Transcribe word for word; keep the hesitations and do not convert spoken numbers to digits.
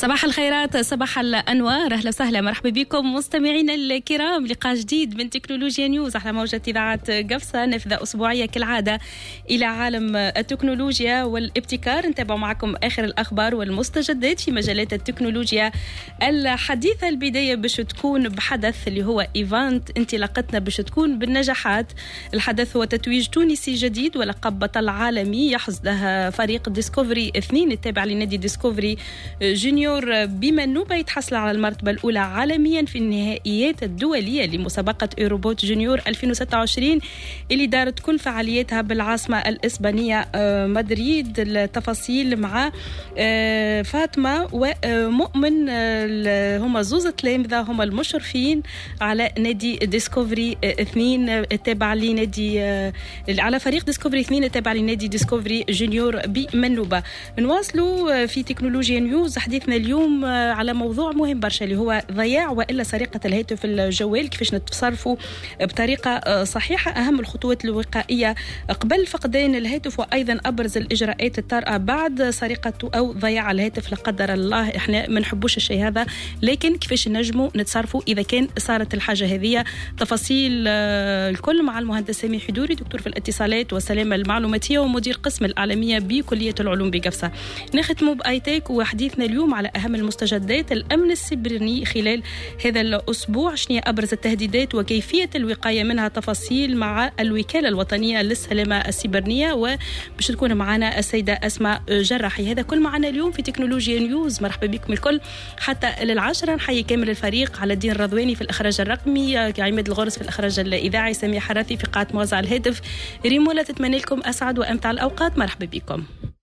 صباح الخيرات، صباح الأنوار، أهلا وسهلا، مرحبا بكم مستمعينا الكرام. لقاء جديد من تكنولوجيا نيوز على موجة إذاعة قفصة، نافذة أسبوعية كالعادة إلى عالم التكنولوجيا والابتكار. نتابع معكم آخر الأخبار والمستجدات في مجالات التكنولوجيا الحديثة. البداية باش تكون بحدث اللي هو إيفانت، انطلاقتنا باش تكون بالنجاحات. الحدث هو تتويج تونسي جديد ولقب بطل عالمي يحظى له فريق ديسكوفري اثنين التابع لنادي ديسكوفري جونيور بمنوبة، يتحصل على المرتبة الأولى عالميا في النهائيات الدولية لمسابقة إيروبوت جونيور ألفين وستة وعشرين اللي دارت كل فعالياتها بالعاصمة الإسبانية مدريد. التفاصيل مع فاطمة ومؤمن، هما زوز تلامذة هما المشرفين على نادي ديسكوفري اثنين التابع لنادي على فريق ديسكوفري اثنين التابع لنادي ديسكوفري جونيور بمنوبة. نواصلوا في تكنولوجيا نيوز حديثنا اليوم على موضوع مهم برشا اللي هو ضياع والا سرقة الهاتف الجوال، كيفاش نتصرفوا بطريقة صحيحة، أهم الخطوات الوقائية قبل فقدان الهاتف، وأيضا أبرز الإجراءات الطارئة بعد سرقة أو ضياع الهاتف لا قدر الله. إحنا ما نحبوش الشيء هذا، لكن كيفاش نجموا نتصرفوا إذا كان صارت الحاجة هذه. تفاصيل الكل مع المهندس سامي حدوري، دكتور في الاتصالات والسلامة المعلوماتية ومدير قسم الإعلامية بكلية العلوم بقفصة. نختموا بآيتيك وحديثنا اليوم على أهم المستجدات الأمن السيبراني خلال هذا الأسبوع، شنو أبرز التهديدات وكيفية الوقاية منها. تفاصيل مع الوكالة الوطنية للسلامة السيبرانية، وباش تكون معنا السيدة أسماء جراحي. هذا كل معنا اليوم في تكنولوجيا نيوز. مرحبا بكم الكل حتى للعشرة. نحيي كامل الفريق، على الدين الرضواني في الإخراج الرقمي، عماد الغرس في الإخراج الإذاعي، سميح حراثي في قاعة موزع الهاتف. ريمولا تتمنى لكم أسعد وأمتع الأوقات. مرحبا بكم.